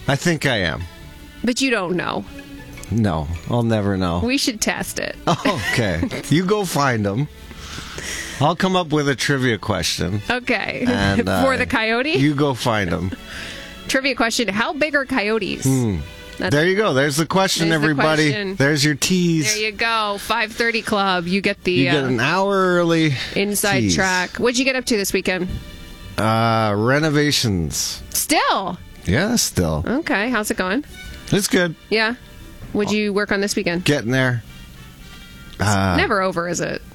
I think I am. But you don't know. No, I'll never know. We should test it. Okay. You go find them. I'll come up with a trivia question. Okay. And, For the coyote? You go find them. Trivia question, how big are coyotes? There you go. There's the question, There's the everybody. question. There's your tease. There you go. 5:30 Club. You get the You get an hour early inside tease. track. What'd you get up to this weekend? Renovations. Still? Yeah, still. Okay. How's it going? It's good. Yeah. What'd you work on this weekend? Getting there. Never over, is it?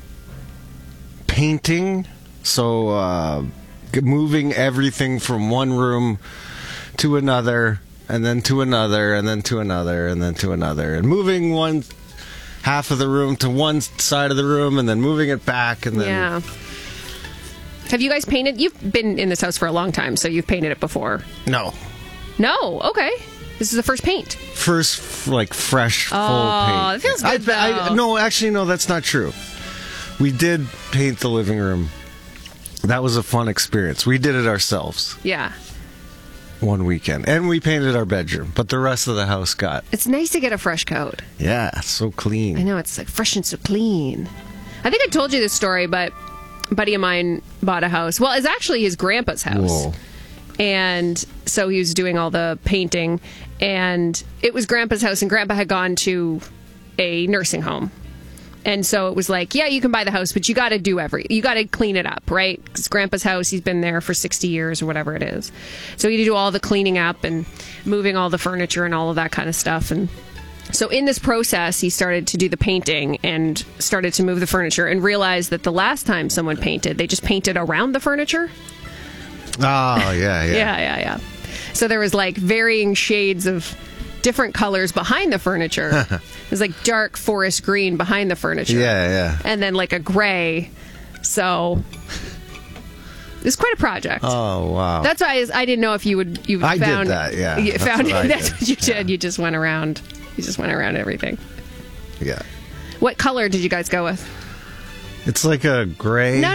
Painting. So, moving everything from one room to another, and then to another, and then to another, and then to another. And moving one half of the room to one side of the room, and then moving it back, and then... Yeah. Have you guys painted? You've been in this house for a long time, so you've painted it before. No. No? Okay. This is the first paint. First, fresh, full paint. Oh, it feels good, though. No, actually, no, that's not true. We did paint the living room. That was a fun experience. We did it ourselves Yeah. one weekend. And we painted our bedroom. But the rest of the house got... It's nice to get a fresh coat. Yeah, so clean. I know, it's like fresh and so clean. I think I told you this story, but a buddy of mine bought a house. Well, it's actually his grandpa's house. Whoa. And so he was doing all the painting, and it was Grandpa's house, and Grandpa had gone to a nursing home. And so it was like, yeah, you can buy the house, but you got to you got to clean it up, right? It's Grandpa's house. He's been there for 60 years or whatever it is. So he had to do all the cleaning up and moving all the furniture and all of that kind of stuff. And so in this process, he started to do the painting and started to move the furniture and realized that the last time someone painted, they just painted around the furniture. Oh, yeah. Yeah. So there was like varying shades of different colors behind the furniture. It was like dark forest green behind the furniture. Yeah. And then like a gray. So it's quite a project. Oh, wow. That's why I didn't know if you I found did that, yeah. You That's found what I that's did. what you did. Yeah. You just went around. You just went around everything. Yeah. What color did you guys go with? It's like a gray... No.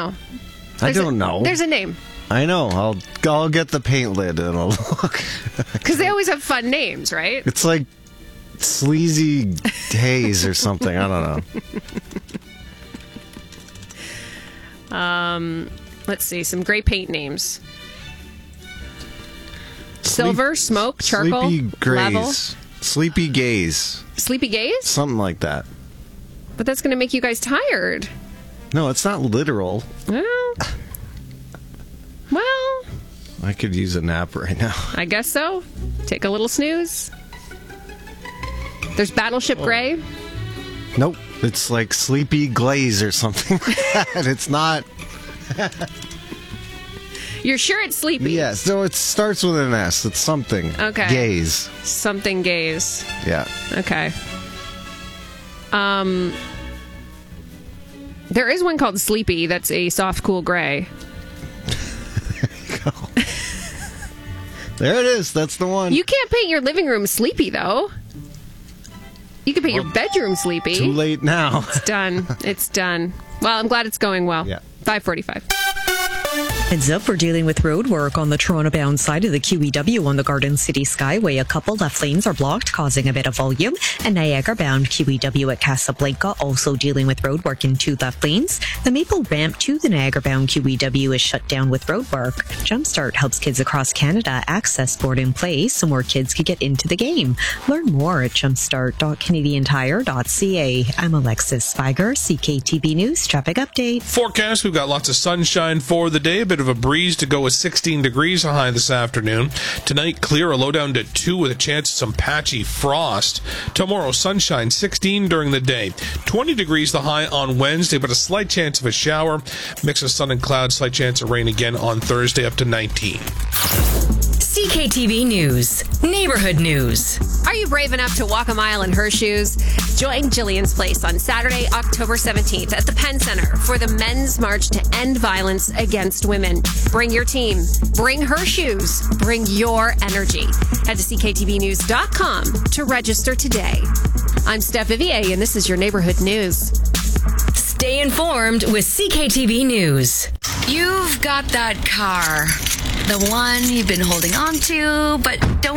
I don't know. There's a name. I know. I'll get the paint lid and I'll look. Because they always have fun names, right? It's like sleazy haze or something. I don't know. Let's see. Some gray paint names. Silver, smoke, charcoal, Sleepy grays. level. Sleepy gaze. Sleepy gaze? Something like that. But that's going to make you guys tired. No, it's not literal. Well, I could use a nap right now. I guess so. Take a little snooze. There's Battleship Gray. Nope. It's like sleepy glaze or something like that. It's not. You're sure it's sleepy? Yeah, so it starts with an S. It's something. Okay. Gaze. Something gaze. Yeah. Okay. There is one called Sleepy that's a soft, cool gray. There it is. That's the one. You can't paint your living room sleepy, though. You can paint your bedroom sleepy. Too late now. It's done. It's done. Well, I'm glad it's going well. Yeah. 5:45. Heads up, we're dealing with road work on the Toronto-bound side of the QEW on the Garden City Skyway. A couple left lanes are blocked, causing a bit of volume. And Niagara-bound QEW at Casablanca also dealing with road work in 2 left lanes. The Maple ramp to the Niagara-bound QEW is shut down with road work. Jumpstart helps kids across Canada access sport and play so more kids can get into the game. Learn more at jumpstart.canadiantire.ca. I'm Alexis Spiger, CKTV News Traffic Update. Forecast, we've got lots of sunshine for the day. A bit of a breeze to go with 16 degrees high this afternoon. Tonight, clear, a low down to 2 with a chance of some patchy frost. Tomorrow, sunshine, 16 during the day. 20 degrees the high on Wednesday, but a slight chance of a shower. Mix of sun and clouds, slight chance of rain again on Thursday, up to 19. CKTV News, Neighborhood News. Are you brave enough to walk a mile in her shoes? Join Jillian's Place on Saturday, October 17th at the Penn Center for the Men's March to End Violence Against Women. Bring your team. Bring her shoes. Bring your energy. Head to CKTVnews.com to register today. I'm Steph Vivier, and this is your Neighborhood News. Stay informed with CKTV News. You've got that car. The one you've been holding on to, but don't